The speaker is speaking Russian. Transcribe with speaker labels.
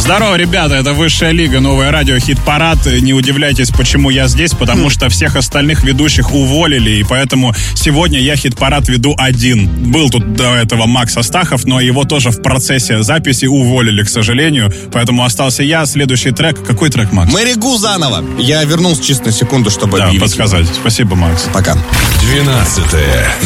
Speaker 1: Здорово, ребята, это Высшая лига, новое радио, хит-парад. Не удивляйтесь, почему я здесь, потому что всех остальных ведущих уволили, и поэтому сегодня я хит-парад веду один. Был тут до этого Макс Астахов, но его тоже в процессе записи уволили, к сожалению, поэтому остался я. Следующий трек. Какой трек, Макс?
Speaker 2: Мэри Гу заново. Я вернулся чисто на секунду, чтобы
Speaker 1: подсказать. Спасибо, Макс.
Speaker 2: Пока.
Speaker 3: 12-е.